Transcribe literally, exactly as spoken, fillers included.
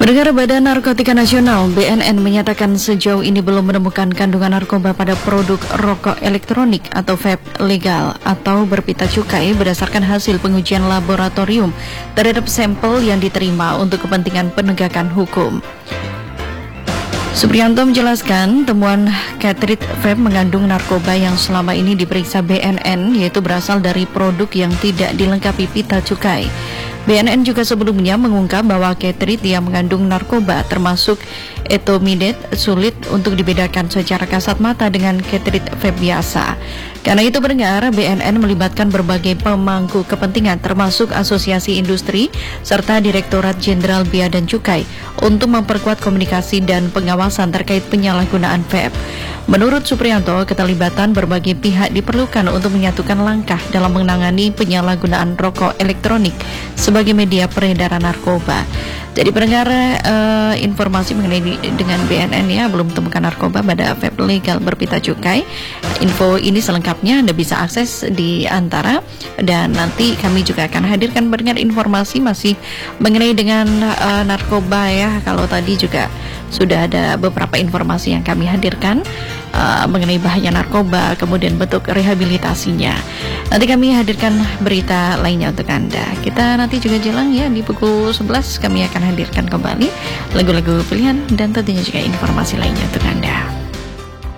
Pendengar Badan Narkotika Nasional B N N menyatakan sejauh ini belum menemukan kandungan narkoba pada produk rokok elektronik atau vape legal atau berpita cukai berdasarkan hasil pengujian laboratorium terhadap sampel yang diterima untuk kepentingan penegakan hukum. Supriyanto menjelaskan temuan cartridge vape mengandung narkoba yang selama ini diperiksa B N N yaitu berasal dari produk yang tidak dilengkapi pita cukai. B N N juga sebelumnya mengungkap bahwa cartridge yang mengandung narkoba termasuk etomidate sulit untuk dibedakan secara kasat mata dengan cartridge vape biasa. Karena itu pendengar, B N N melibatkan berbagai pemangku kepentingan termasuk Asosiasi Industri serta Direktorat Jenderal Bea dan Cukai untuk memperkuat komunikasi dan pengawasan terkait penyalahgunaan vape. Menurut Supriyanto, keterlibatan berbagai pihak diperlukan untuk menyatukan langkah dalam menangani penyalahgunaan rokok elektronik sebagai media peredaran narkoba. Jadi pendengar, uh, informasi mengenai di, dengan B N N ya, belum temukan narkoba pada vape legal berpita cukai. Info ini selengkapnya Anda bisa akses di Antara, dan nanti kami juga akan hadirkan pendengar informasi masih mengenai dengan uh, narkoba ya. Kalau tadi juga sudah ada beberapa informasi yang kami hadirkan uh, mengenai bahaya narkoba, kemudian bentuk rehabilitasinya. Nanti kami hadirkan berita lainnya untuk Anda. Kita nanti juga jalan ya di pukul sebelas, kami akan hadirkan kembali lagu-lagu pilihan dan tentunya juga informasi lainnya untuk Anda.